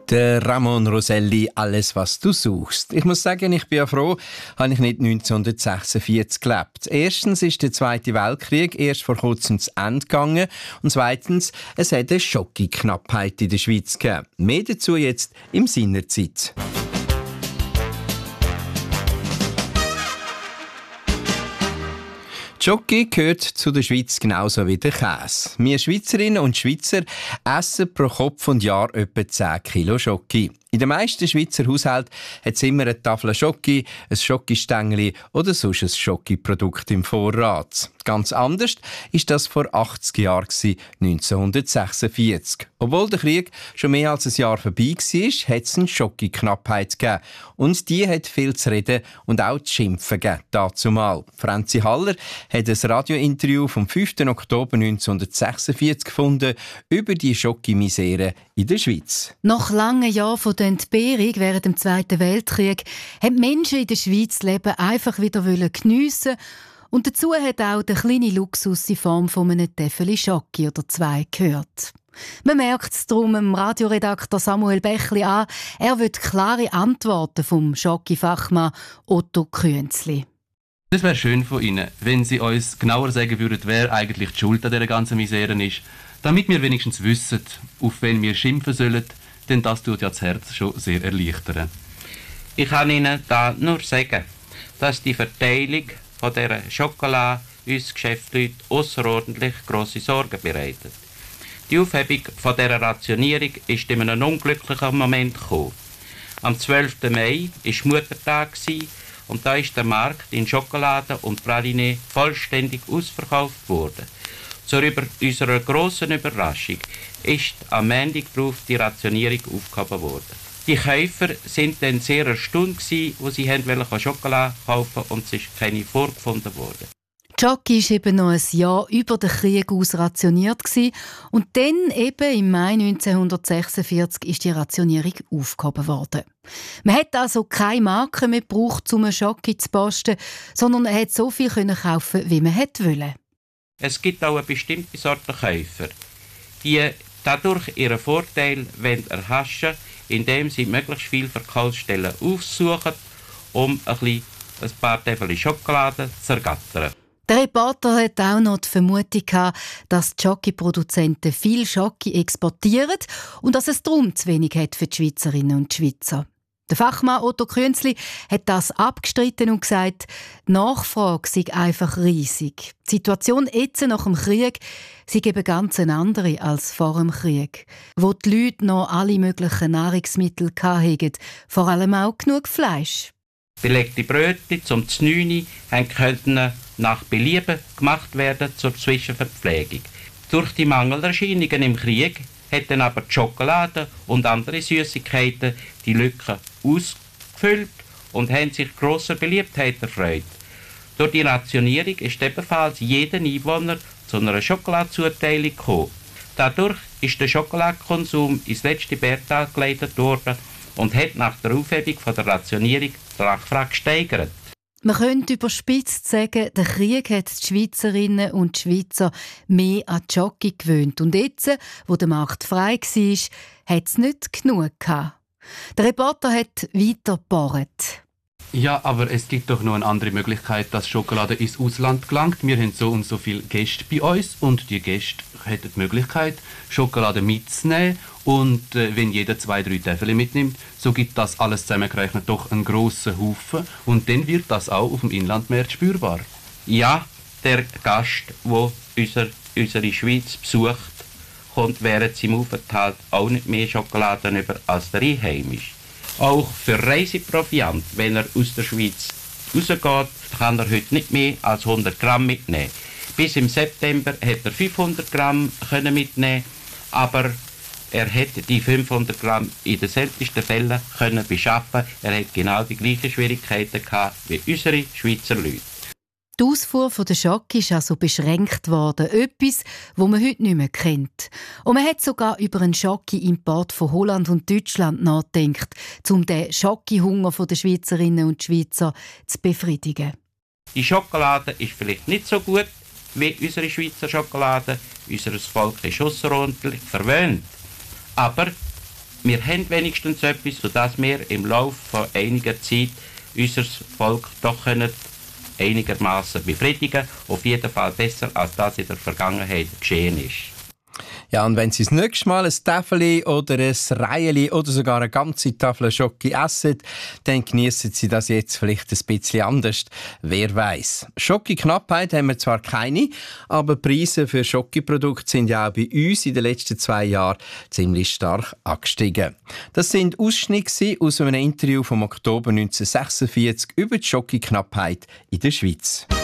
Der Ramon Roselli, «Alles, was du suchst». Ich muss sagen, ich bin ja froh, habe ich nicht 1946 gelebt. Erstens ist der Zweite Weltkrieg erst vor kurzem zu Ende gegangen und zweitens, es hat eine Schokoknappheit in der Schweiz gegeben. Mehr dazu jetzt im Sinnerzeit. Schoki gehört zu der Schweiz genauso wie der Käse. Wir Schweizerinnen und Schweizer essen pro Kopf und Jahr etwa 10 Kilo Schoki. In den meisten Schweizer Haushalten hat es immer eine Tafel Schoki, ein Schokistängeli oder sonst ein Schokiprodukt im Vorrat. Ganz anders ist das vor 80 Jahren, 1946. Obwohl der Krieg schon mehr als ein Jahr vorbei war, hat es eine Schokoknappheit gegeben. Und die hat viel zu reden und auch zu schimpfen gegeben, dazumal. Franzi Haller hat ein Radiointerview vom 5. Oktober 1946 gefunden über die Schokimisere in der Schweiz. Nach langen Jahren von der Entbehrung während dem Zweiten Weltkrieg haben Menschen in der Schweiz das Leben einfach wieder geniessen. Und dazu hat auch der kleine Luxus in Form von einem Täfeli Schoki oder 2 gehört. Man merkt es darum dem Radioredakteur Samuel Bächli an, er will klare Antworten vom Schoki-Fachmann Otto Künzli. Es wäre schön von Ihnen, wenn Sie uns genauer sagen würden, wer eigentlich die Schuld an dieser ganzen Misere ist, damit wir wenigstens wissen, auf wen wir schimpfen sollen, denn das tut ja das Herz schon sehr erleichtern. Ich kann Ihnen da nur sagen, dass die Verteilung von dieser Schokolade uns Geschäftsleuten außerordentlich grosse Sorgen bereitet. Die Aufhebung von dieser Rationierung ist in einem unglücklichen Moment gekommen. Am 12. Mai war Muttertag und da ist der Markt in Schokolade und Praline vollständig ausverkauft worden. Zu unserer grossen Überraschung ist am Montag darauf die Rationierung aufgehoben worden. Die Käufer waren dann sehr erstaunt, als sie Schokolade kaufen wollten und es ist keine vorgefunden worden. Schoki war eben noch ein Jahr über den Krieg aus rationiert und dann eben im Mai 1946 ist die Rationierung aufgehoben worden. Man hat also keine Marke mehr gebraucht, um einen Schoki zu posten, sondern man konnte so viel kaufen, wie man wollte. Es gibt auch eine bestimmte Sorte Käufer, die dadurch ihren Vorteil erhaschen wollen, indem sie möglichst viele Verkaufsstellen aufsuchen, um ein paar Täfel Schokolade zu ergattern. Der Reporter hat auch noch die Vermutung gehabt, dass die Schoki-Produzenten viel Schoki exportieren und dass es darum zu wenig hat für die Schweizerinnen und Schweizer. Der Fachmann Otto Künzli hat das abgestritten und gesagt, die Nachfrage sei einfach riesig. Die Situation jetzt nach dem Krieg sei eben ganz eine andere als vor dem Krieg, wo die Leute noch alle möglichen Nahrungsmittel hatten, vor allem auch genug Fleisch. Belegte Brötchen zum 9 könnten nach Belieben gemacht werden zur Zwischenverpflegung. Durch die Mangelerscheinungen im Krieg hätten aber die Schokolade und andere Süßigkeiten die Lücken ausgefüllt und haben sich grosser Beliebtheit erfreut. Durch die Rationierung ist ebenfalls jeder Einwohner zu einer Schokoladezuteilung gekommen. Dadurch ist der Schokoladenkonsum ins letzte Bergtal geleitet worden und hat nach der Aufhebung von der Rationierung die Nachfrage gesteigert. Man könnte überspitzt sagen, der Krieg hat die Schweizerinnen und Schweizer mehr an die Schoki gewöhnt. Und jetzt, wo der Markt frei war, hat es nicht genug gehabt. Der Reporter hat weiter gebohrt. Ja, aber es gibt doch noch eine andere Möglichkeit, dass Schokolade ins Ausland gelangt. Wir haben so und so viele Gäste bei uns und die Gäste hätten die Möglichkeit, Schokolade mitzunehmen. Und wenn jeder 2-3 Täfel mitnimmt, so gibt das alles zusammengerechnet doch einen grossen Haufen. Und dann wird das auch auf dem Inlandmarkt spürbar. Ja, der Gast, der unsere Schweiz besucht, kommt während seinem Aufenthalt auch nicht mehr Schokolade über als der Einheimische. Auch für Reiseproviant, wenn er aus der Schweiz rausgeht, kann er heute nicht mehr als 100 Gramm mitnehmen. Bis im September hätte er 500 Gramm mitnehmen, aber er hätte die 500 Gramm in den seltensten Fällen beschaffen. Er hat genau die gleichen Schwierigkeiten gehabt wie unsere Schweizer Leute. Die Ausfuhr der Schoki ist also beschränkt worden. Etwas, das man heute nicht mehr kennt. Und man hat sogar über einen Schoki-Import von Holland und Deutschland nachgedacht, um den Schoki-Hunger der Schweizerinnen und Schweizer zu befriedigen. Die Schokolade ist vielleicht nicht so gut wie unsere Schweizer Schokolade. Unser Volk ist ausserordentlich verwöhnt. Aber wir haben wenigstens etwas, sodass wir im Laufe von einiger Zeit unser Volk doch einigermaßen befriedigen. Auf jeden Fall besser, als das in der Vergangenheit geschehen ist. Ja, und wenn Sie das nächste Mal ein Täfeli oder ein Reiheli oder sogar eine ganze Tafel Schoki essen, dann geniessen Sie das jetzt vielleicht ein bisschen anders. Wer weiß. Schoki-Knappheit haben wir zwar keine, aber die Preise für Schokiprodukte sind ja auch bei uns in den letzten 2 Jahren ziemlich stark angestiegen. Das sind Ausschnitte aus einem Interview vom Oktober 1946 über die Schoki-Knappheit in der Schweiz.